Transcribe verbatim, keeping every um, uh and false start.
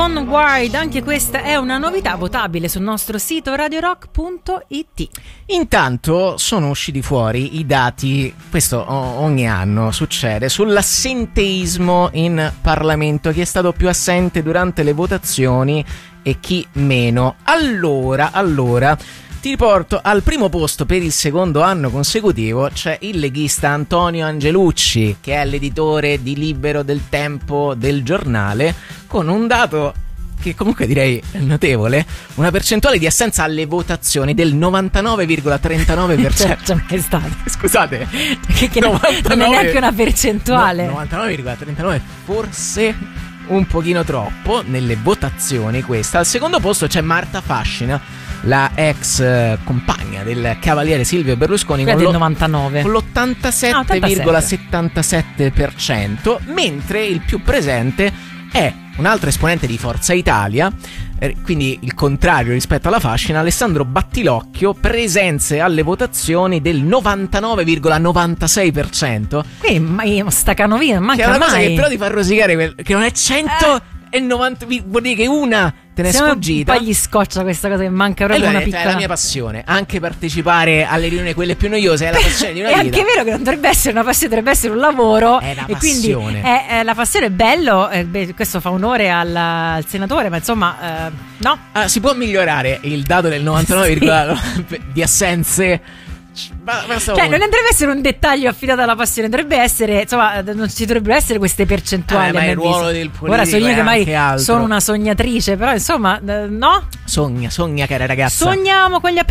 Onward, anche questa è una novità votabile sul nostro sito radio rock punto it. Intanto sono usciti fuori i dati, questo ogni anno succede, sull'assenteismo in Parlamento, chi è stato più assente durante le votazioni e chi meno. Allora, allora ti riporto al primo posto per il secondo anno consecutivo, c'è il leghista Antonio Angelucci, che è l'editore di Libero, del Tempo, del Giornale, con un dato che comunque direi notevole, una percentuale di assenza alle votazioni del novantanove virgola trentanove per cento. C'è mai stato. Scusate, che, che novantanove, non è neanche una percentuale. No, novantanove virgola trentanove, forse un pochino troppo nelle votazioni questa. Al secondo posto c'è Marta Fascina, la ex eh, compagna del cavaliere Silvio Berlusconi, con, del lo, novantanove. con l'ottantasette virgola settantasette per cento, mentre il più presente è un altro esponente di Forza Italia, eh, quindi il contrario rispetto alla Fascina, Alessandro Battilocchio, presenze alle votazioni del novantanove virgola novantasei per cento. Qui ma sta canovina, manca che è una mai. cosa che però ti fa rosicare, che non è centonovanta, eh. vuol dire che una te ne è sfuggita. Poi gli scoccia questa cosa che manca proprio allora, una piccola. È la mia passione, anche partecipare alle riunioni quelle più noiose è la passione di una è vita. È anche vero che non dovrebbe essere una passione, dovrebbe essere un lavoro. È la e passione. Quindi è, è la passione è bello, eh, beh, questo fa onore al, al senatore, ma insomma, eh, no? Ah, si può migliorare il dato del novantanove virgola sì. di assenze. Ma, ma cioè non dovrebbe essere un dettaglio affidato alla passione, dovrebbe essere, insomma, non ci dovrebbero essere queste percentuali. Eh, ma il ruolo del politico ora so io che mai altro. sono una sognatrice, però insomma, no? Sogna, sogna cara ragazza. Sogniamo con gli